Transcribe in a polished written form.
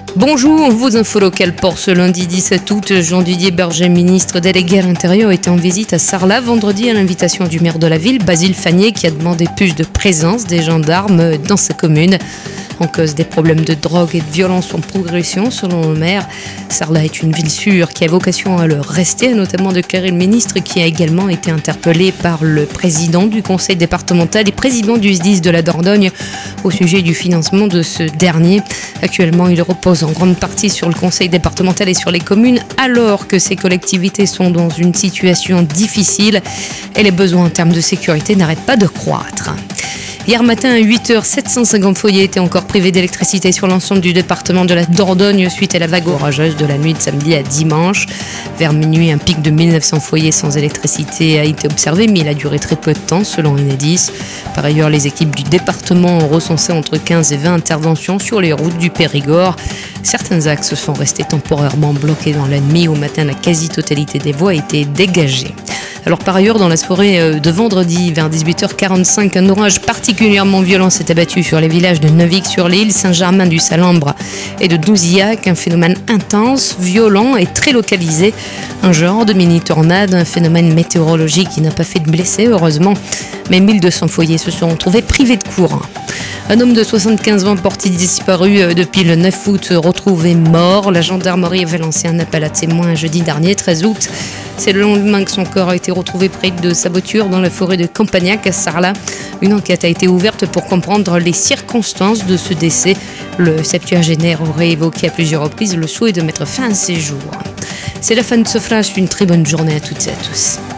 Bonjour, vos infos locales pour ce lundi 17 août. Jean-Didier Berger, ministre délégué à l'Intérieur, était en visite à Sarlat vendredi à l'invitation du maire de la ville, Basile Fagné, qui a demandé plus de présence des gendarmes dans sa commune. En cause des problèmes de drogue et de violence en progression, selon le maire. Sarlat est une ville sûre qui a vocation à le rester, notamment déclaré le ministre, qui a également été interpellé par le président du conseil départemental et président du SDIS de la Dordogne au sujet du financement de ce dernier. Actuellement, il repose en grande partie sur le conseil départemental et sur les communes, alors que ces collectivités sont dans une situation difficile et les besoins en termes de sécurité n'arrêtent pas de croître. Hier matin à 8h, 750 foyers étaient encore privés d'électricité sur l'ensemble du département de la Dordogne suite à la vague orageuse de la nuit de samedi à dimanche. Vers minuit, un pic de 1900 foyers sans électricité a été observé, mais il a duré très peu de temps selon Enedis. Par ailleurs, les équipes du département ont recensé entre 15 et 20 interventions sur les routes du Périgord. Certains axes sont restés temporairement bloqués dans la nuit. Au matin, la quasi-totalité des voies a été dégagée. Alors par ailleurs, dans la soirée de vendredi, vers 18h45, un orage particulièrement violent s'est abattu sur les villages de Neuvik-sur-l'Île, Saint-Germain-du-Salambre et de Douziac. Un phénomène intense, violent et très localisé. Un genre de mini-tornade, un phénomène météorologique qui n'a pas fait de blessés, heureusement. Mais 1200 foyers se sont retrouvés privés de courant. Un homme de 75 ans porté disparu depuis le 9 août, retrouvé mort. La gendarmerie avait lancé un appel à témoins jeudi dernier, 13 août. C'est le lendemain que son corps a été retrouvé près de sa voiture dans la forêt de Campagnac à Sarlat. Une enquête a été ouverte pour comprendre les circonstances de ce décès. Le septuagénaire aurait évoqué à plusieurs reprises le souhait de mettre fin à ses jours. C'est la fin de ce flash. Une très bonne journée à toutes et à tous.